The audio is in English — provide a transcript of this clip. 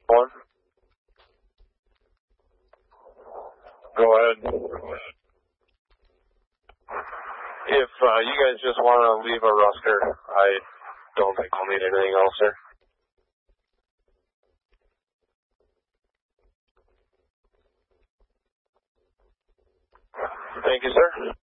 One. Go ahead. If you guys just want to leave a roster, I don't think I'll need anything else, sir. Thank you, sir.